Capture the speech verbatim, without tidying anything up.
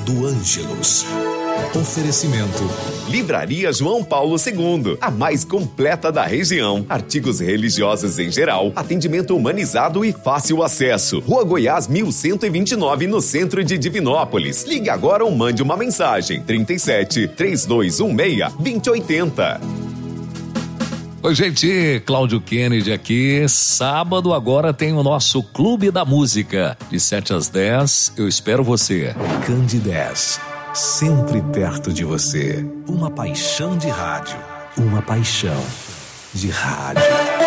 do Ângelus. Oferecimento. Livraria João Paulo segundo, a mais completa da região. Artigos religiosos em geral, atendimento humanizado e fácil acesso. Rua Goiás mil cento e vinte e nove, no centro de Divinópolis. Ligue agora ou mande uma mensagem. trinta e sete, trinta e dois dezesseis, vinte e oitenta. Oi, gente, Cláudio Kennedy aqui. Sábado agora tem o nosso Clube da Música. De sete às dez, eu espero você. Candidez, sempre perto de você. Uma paixão de rádio. Uma paixão de rádio.